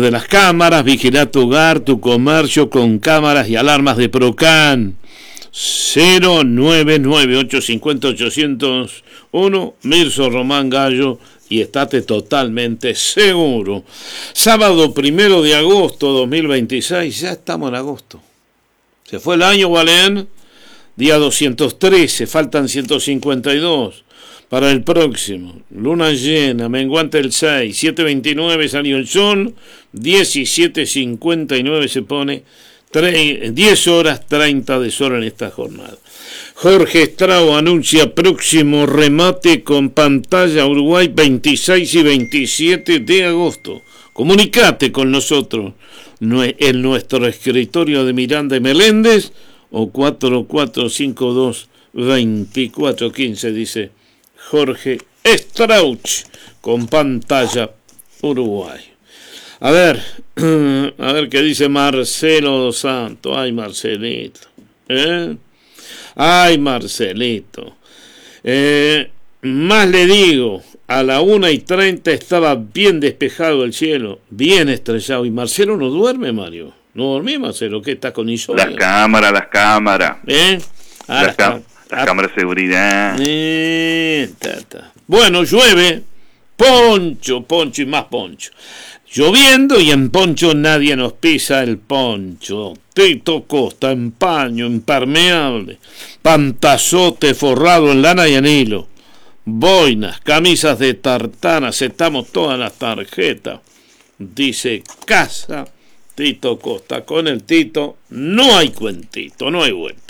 de las cámaras. Vigila tu hogar, tu comercio con cámaras y alarmas de Procan. 099-850-801, Mirso Román Gallo, y estate totalmente seguro. Sábado 1 de agosto 2026, ya estamos en agosto. Se fue el año, Valén. Día 213, faltan 152 para el próximo. Luna llena, menguante el 6, 7:29 salió el sol, 17:59 se pone, 10 horas 30 de sol en esta jornada. Jorge Estrao anuncia próximo remate con pantalla Uruguay 26 y 27 de agosto. Comunicate con nosotros en nuestro escritorio de Miranda y Meléndez o 4452-2415, dice Jorge Strauch, con pantalla Uruguay. A ver qué dice Marcelo Dos Santos. Ay, Marcelito. Ay, Marcelito. Más le digo, a la 1:30 estaba bien despejado el cielo, bien estrellado. Y Marcelo no duerme, Mario. No dormí, Marcelo, ¿qué está con insomnio? Las cámaras. Las cámaras de seguridad. Bueno, llueve. Poncho y más poncho. Lloviendo y en poncho nadie nos pisa el poncho. Tito Costa en paño, impermeable, pantazote forrado en lana y en hilo, boinas, camisas de tartana, aceptamos todas las tarjetas. Dice Casa Tito Costa. Con el Tito no hay cuentito, no hay vuelta.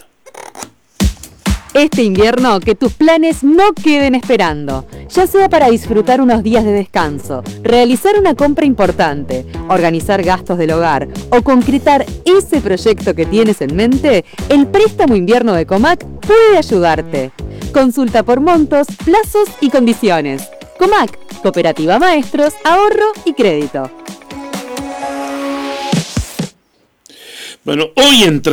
Este invierno, que tus planes no queden esperando, ya sea para disfrutar unos días de descanso, realizar una compra importante, organizar gastos del hogar o concretar ese proyecto que tienes en mente, el préstamo invierno de Comac puede ayudarte. Consulta por montos, plazos y condiciones. Comac, Cooperativa Maestros, Ahorro y Crédito. Bueno, hoy 1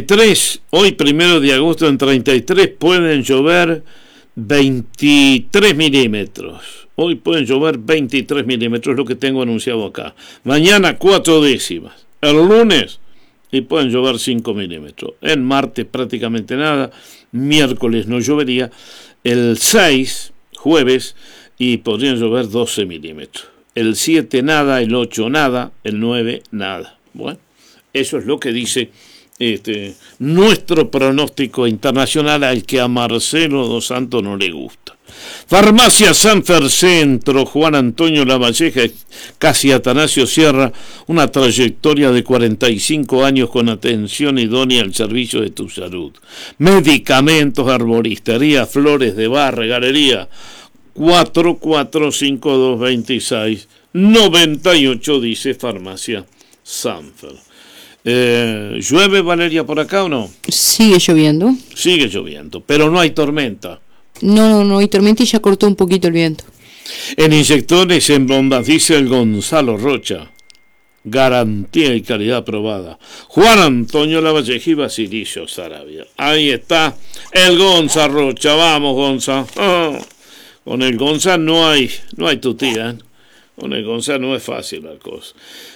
de agosto en 33 pueden llover 23 milímetros. Hoy pueden llover 23 milímetros, lo que tengo anunciado acá. Mañana 4 décimas. El lunes y pueden llover 5 milímetros. El martes prácticamente nada. Miércoles no llovería. El 6, jueves, y podrían llover 12 milímetros. El 7 nada, el 8 nada, el 9 nada. Bueno. Eso es lo que dice nuestro pronóstico internacional, al que a Marcelo Dos Santos no le gusta. Farmacia Sanfer Centro, Juan Antonio Lavalleja, casi Atanasio Sierra, una trayectoria de 45 años con atención idónea al servicio de tu salud. Medicamentos, arboristería, flores de bar, regalería. 44522698, dice Farmacia Sanfer. ¿Llueve, Valeria, por acá o no? Sigue lloviendo. Sigue lloviendo, pero no hay tormenta. No hay tormenta y ya cortó un poquito el viento. En inyectores, en bombas, dice el Gonzalo Rocha. Garantía y calidad probada. Juan Antonio Lavalleja y Basilicio Sarabia. Ahí está el Gonza Rocha. Vamos, Gonza. Con el Gonza no hay tutía. Con el Gonza no es fácil la cosa.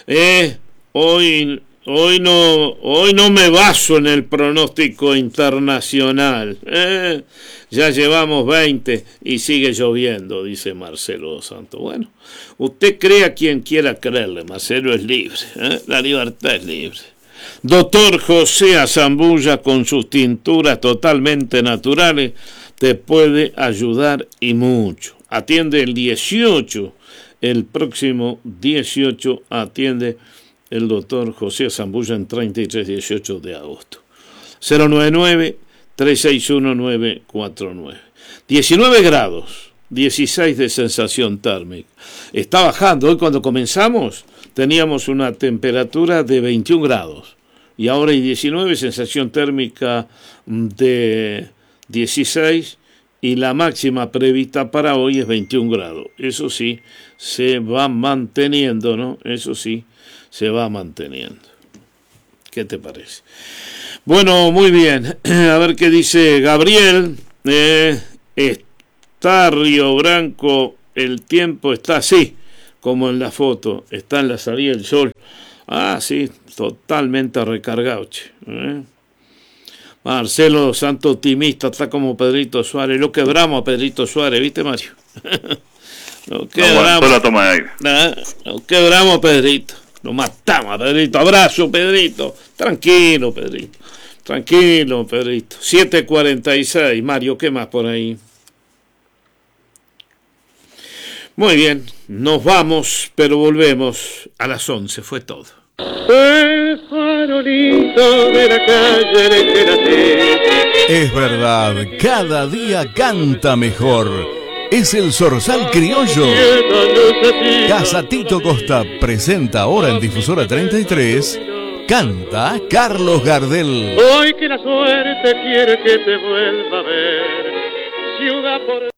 Hoy no me baso en el pronóstico internacional. Ya llevamos 20 y sigue lloviendo, dice Marcelo Dos Santos. Bueno, usted cree a quien quiera creerle, Marcelo es libre, la libertad es libre. Doctor José Azambulla, con sus tinturas totalmente naturales, te puede ayudar y mucho. Atiende el 18, el próximo 18 atiende el doctor José Zambulla en 33-18 de agosto. 099-361-949. 19 grados, 16 de sensación térmica. Está bajando. Hoy cuando comenzamos teníamos una temperatura de 21 grados. Y ahora hay 19, sensación térmica de 16. Y la máxima prevista para hoy es 21 grados. Eso sí, se va manteniendo, ¿no? Eso sí, se va manteniendo. ¿Qué te parece? Bueno, muy bien. A ver qué dice Gabriel. Está Río Branco, el tiempo está así, como en la foto. Está en la salida del sol. Ah, sí, totalmente recargado, che. Marcelo Santo optimista, está como Pedrito Suárez. Lo quebramos a Pedrito Suárez, ¿viste, Mario? Lo quebramos. No, toma de aire. Lo quebramos a Pedrito. Lo matamos a Pedrito. Abrazo, Pedrito. Tranquilo, Pedrito. Tranquilo, Pedrito. 7:46. Mario, ¿qué más por ahí? Muy bien, nos vamos, pero volvemos a las 11. Fue todo. El farolito de la calle en el que nací. Es verdad, cada día canta mejor. Es el Zorzal Criollo. Casa Tito Costa presenta ahora en Difusora 33. Canta Carlos Gardel. Hoy que la suerte quiere que te vuelva a ver. Ciudad por